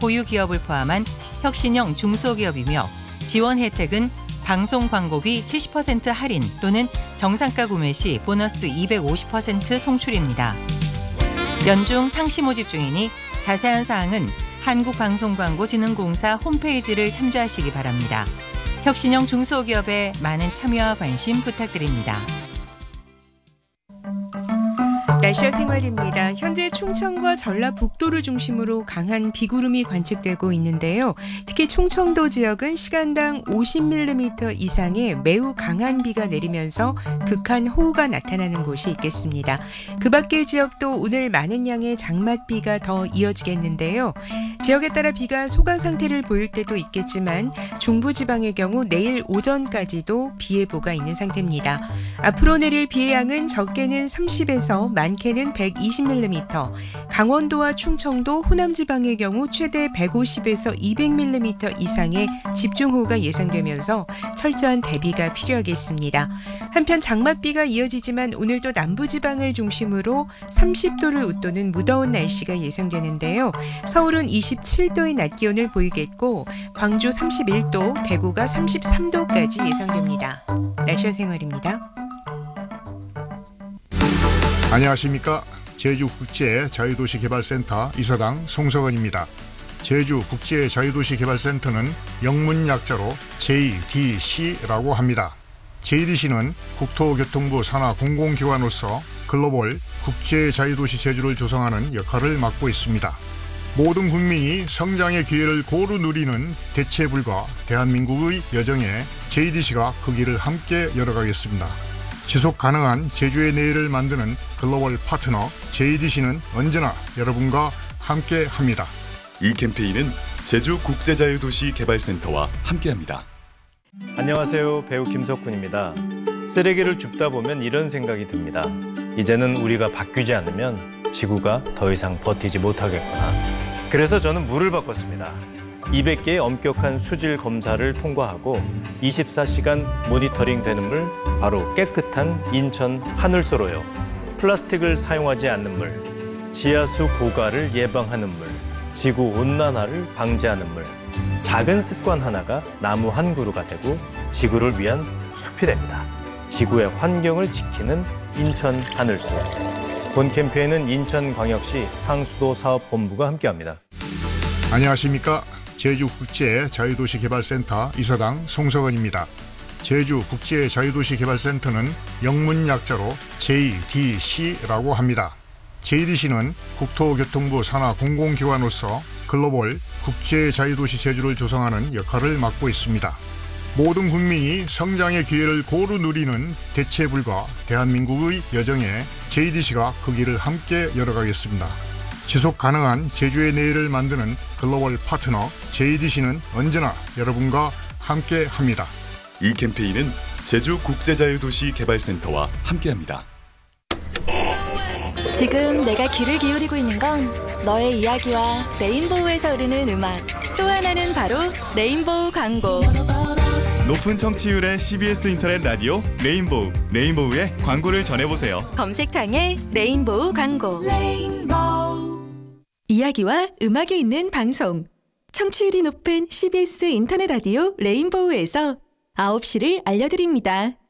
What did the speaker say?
보유 기업을 포함한 혁신형 중소기업이며 지원 혜택은 방송 광고비 70% 할인 또는 정상가 구매 시 보너스 250% 송출입니다. 연중 상시 모집 중이니 자세한 사항은 한국방송광고진흥공사 홈페이지를 참조하시기 바랍니다. 혁신형 중소기업에 많은 참여와 관심 부탁드립니다. 날씨와 생활입니다. 현재 충청과 전라북도를 중심으로 강한 비구름이 관측되고 있는데요. 특히 충청도 지역은 시간당 50mm 이상의 매우 강한 비가 내리면서 극한 호우가 나타나는 곳이 있겠습니다. 그 밖의 지역도 오늘 많은 양의 장맛비가 더 이어지겠는데요. 지역에 따라 비가 소강 상태를 보일 때도 있겠지만 중부지방의 경우 내일 오전까지도 비 예보가 있는 상태입니다. 앞으로 내릴 비의 양은 적게는 30에서 많게는 120mm, 강원도와 충청도, 호남지방의 경우 최대 150에서 200mm 이상의 집중호우가 예상되면서 철저한 대비가 필요하겠습니다. 한편 장맛비가 이어지지만 오늘도 남부지방을 중심으로 30도를 웃도는 무더운 날씨가 예상되는데요. 서울은 27도의 낮 기온을 보이겠고 광주 31도, 대구가 33도까지 예상됩니다. 날씨와 생활입니다. 안녕하십니까. 제주국제자유도시개발센터 이사장 송석원입니다. 제주국제자유도시개발센터는 영문 약자로 JDC라고 합니다. JDC는 국토교통부 산하 공공기관으로서 글로벌 국제자유도시 제주를 조성하는 역할을 맡고 있습니다. 모든 국민이 성장의 기회를 고루 누리는 대체불가 대한민국의 여정에 JDC가 그 길을 함께 열어가겠습니다. 지속 가능한 제주의 내일을 만드는 글로벌 파트너 JDC는 언제나 여러분과 함께합니다. 이 캠페인은 제주국제자유도시개발센터와 함께합니다. 안녕하세요. 배우 김석훈입니다. 쓰레기를 줍다 보면 이런 생각이 듭니다. 이제는 우리가 바뀌지 않으면 지구가 더 이상 버티지 못하겠구나. 그래서 저는 물을 바꿨습니다. 200개의 엄격한 수질 검사를 통과하고 24시간 모니터링 되는 물, 바로 깨끗한 인천 하늘소로요. 플라스틱을 사용하지 않는 물, 지하수 고갈을 예방하는 물, 지구 온난화를 방지하는 물. 작은 습관 하나가 나무 한 그루가 되고 지구를 위한 숲이 됩니다. 지구의 환경을 지키는 인천 하늘소. 본 캠페인은 인천광역시 상수도 사업본부가 함께합니다. 안녕하십니까. 제주국제자유도시개발센터 이사장 송석원입니다. 제주국제자유도시개발센터는 영문 약자로 JDC라고 합니다. JDC는 국토교통부 산하 공공기관으로서 글로벌 국제자유도시 제주를 조성하는 역할을 맡고 있습니다. 모든 국민이 성장의 기회를 고루 누리는 대체불가 대한민국의 여정에 JDC가 그 길을 함께 열어가겠습니다. 지속 가능한 제주의 내일을 만드는 글로벌 파트너 JDC는 언제나 여러분과 함께합니다. 이 캠페인은 제주국제자유도시개발센터와 함께합니다. 지금 내가 귀를 기울이고 있는 건 너의 이야기와 레인보우에서 흐르는 음악. 또 하나는 바로 레인보우 광고. 높은 청취율의 CBS 인터넷 라디오 레인보우. 레인보우의 광고를 전해보세요. 검색창에 레인보우 광고. 이야기와 음악이 있는 방송. 청취율이 높은 CBS 인터넷 라디오 레인보우에서 9시를 알려드립니다.